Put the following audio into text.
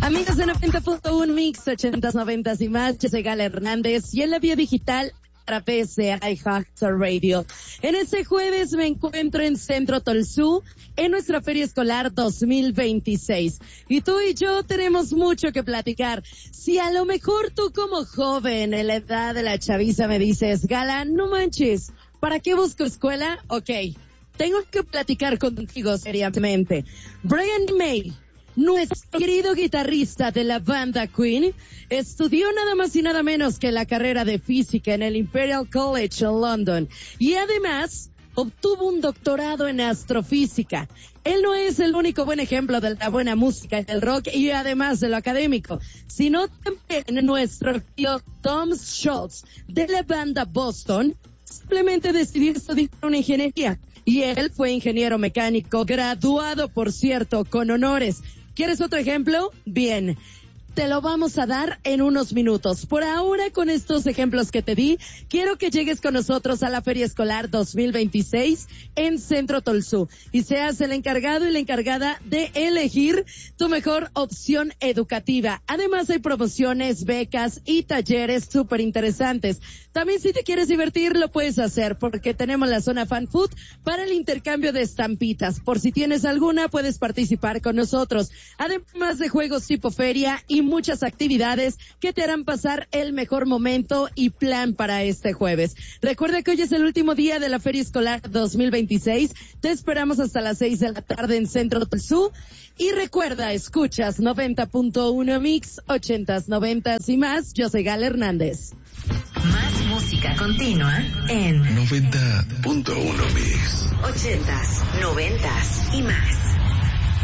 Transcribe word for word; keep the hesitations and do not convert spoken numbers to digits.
Amigos de noventa punto uno Mix, ochentas, noventas y más, yo soy Gala Hernández y en la vía digital a través de iHeartRadio Radio. En este jueves me encuentro en Centro Tolsú, en nuestra Feria Escolar dos mil veintiséis. Y tú y yo tenemos mucho que platicar. Si a lo mejor tú como joven, en la edad de la chaviza, me dices, Gala, no manches, ¿para qué busco escuela? Ok, tengo que platicar contigo seriamente. Brian May, nuestro querido guitarrista de la banda Queen, estudió nada más y nada menos que la carrera de física en el Imperial College en London y además obtuvo un doctorado en astrofísica. Él no es el único buen ejemplo de la buena música y del rock y además de lo académico, sino también nuestro tío Tom Scholz de la banda Boston simplemente decidió estudiar una ingeniería. Y él fue ingeniero mecánico, graduado, por cierto, con honores. ¿Quieres otro ejemplo? Bien, te lo vamos a dar en unos minutos. Por ahora, con estos ejemplos que te di, quiero que llegues con nosotros a la Feria Escolar dos mil veintiséis en Centro Tolsú y seas el encargado y la encargada de elegir tu mejor opción educativa. Además, hay promociones, becas y talleres súper interesantes. También si te quieres divertir, lo puedes hacer porque tenemos la zona Fan Food para el intercambio de estampitas. Por si tienes alguna, puedes participar con nosotros. Además de juegos tipo feria y muchas actividades que te harán pasar el mejor momento y plan para este jueves. Recuerda que hoy es el último día de la Feria Escolar dos mil veintiséis. Te esperamos hasta las seis de la tarde en Centro Tolsú. Y recuerda, escuchas noventa punto uno Mix, ochentas, noventas y más. Yo soy Gala Hernández. Más música continua en noventa punto uno Mix, ochentas, noventas y más.